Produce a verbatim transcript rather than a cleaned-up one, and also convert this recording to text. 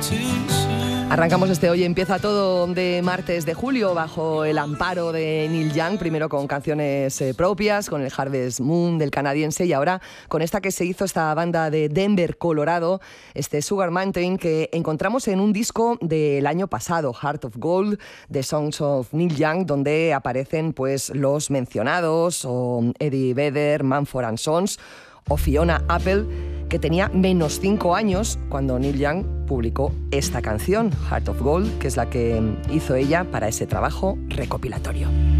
Arrancamos este Hoy Empieza Todo de martes de julio bajo el amparo de Neil Young, primero con canciones eh, propias, con el Harvest Moon del canadiense y ahora con esta que se hizo esta banda de Denver, Colorado, este Sugar Mountain que encontramos en un disco del año pasado, Heart of Gold, The Songs of Neil Young, donde aparecen pues los mencionados o Eddie Vedder, Mumford and Sons o Fiona Apple, que tenía menos cinco años cuando Neil Young publicó esta canción, Heart of Gold, que es la que hizo ella para ese trabajo recopilatorio.